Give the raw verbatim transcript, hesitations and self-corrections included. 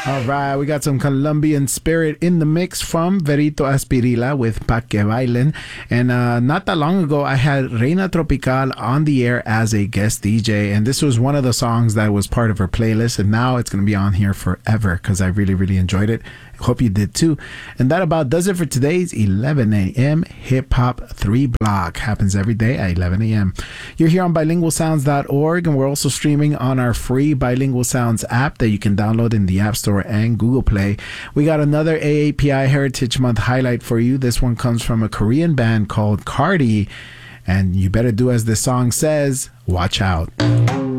All right, we got some Colombian spirit in the mix from Verito Aspirilla with Pa Que Bailen. And uh, not that long ago, I had Reina Tropical on the air as a guest D J. And this was one of the songs that was part of her playlist. And now it's going to be on here forever because I really, really enjoyed it. Hope you did too. And that about does it for today's eleven a.m. Hip Hop three Block. Happens every day at eleven a.m. You're here on bilingual sounds dot org, and we're also streaming on our free Bilingual Sounds app that you can download in the App Store and Google Play. We got another A A P I Heritage Month highlight for you. This one comes from a Korean band called Cardi, and you better do as the song says, watch out.